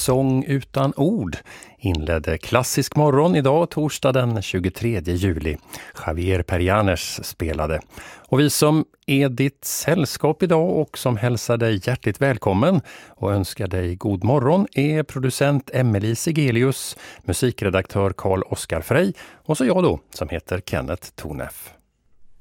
Sång utan ord inledde Klassisk morgon idag, torsdag den 23 juli. Javier Perianes spelade. Och vi som är ditt sällskap idag och som hälsar dig hjärtligt välkommen och önskar dig god morgon är producent Emelie Sigelius, musikredaktör Carl Oskar Frey och så jag då som heter Kenneth Torneff.